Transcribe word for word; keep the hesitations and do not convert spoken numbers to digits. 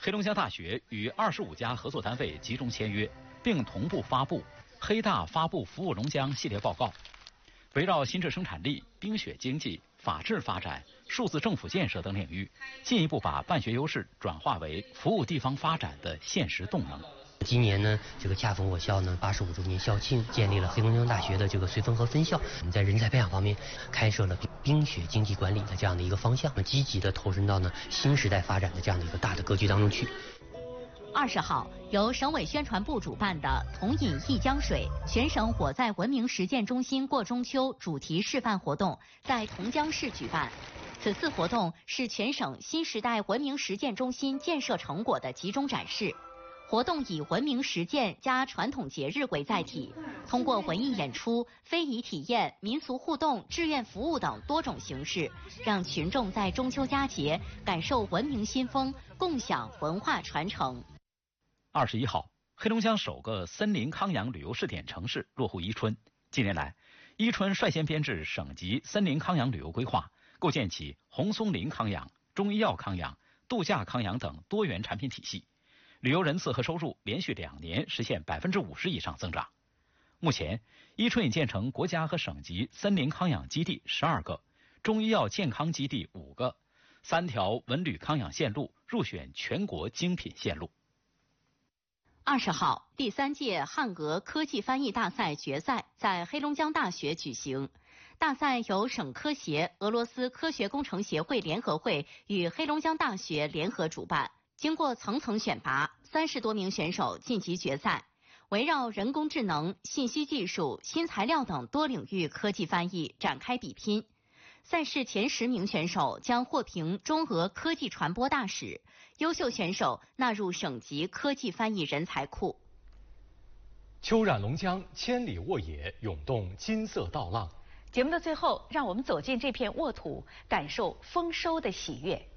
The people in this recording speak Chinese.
黑龙江大学与二十五家合作单位集中签约，并同步发布《黑大发布服务龙江系列报告》，围绕新质生产力、冰雪经济、法治发展、数字政府建设等领域，进一步把办学优势转化为服务地方发展的现实动能。 今年呢，这个恰逢我校呢八十五周年校庆，建立了黑龙江大学的这个绥芬河分校。我们在人才培养方面开设了冰雪经济管理的这样的一个方向，积极的投身到呢新时代发展的这样的一个大的格局当中去。 二十号，由省委宣传部主办的“同饮一江水”全省火灾文明实践中心过中秋主题示范活动在同江市举办。此次活动是全省新时代文明实践中心建设成果的集中展示。活动以文明实践加传统节日为载体，通过文艺演出、非遗体验、民俗互动、志愿服务等多种形式，让群众在中秋佳节感受文明新风，共享文化传承。 二十一号，黑龙江首个森林康养旅游试点城市落户伊春。近年来，伊春率先编制省级森林康养旅游规划，构建起红松林康养、中医药康养、度假康养等多元产品体系。旅游人次和收入连续两年实现百分之五十以上增长。目前，伊春已建成国家和省级森林康养基地十二个，中医药健康基地五个，三条文旅康养线路入选全国精品线路。 二十号，第三届汉俄科技翻译大赛决赛在黑龙江大学举行。大赛由省科协、俄罗斯科学工程协会联合会与黑龙江大学联合主办。经过层层选拔，三十多名选手晋级决赛。围绕人工智能、信息技术、新材料等多领域科技翻译展开比拼。赛事前十名选手将获评中俄科技传播大使，优秀选手纳入省级科技翻译人才库。 秋染龙江，千里沃野，涌动金色稻浪。 节目的最后，让我们走进这片沃土，感受丰收的喜悦。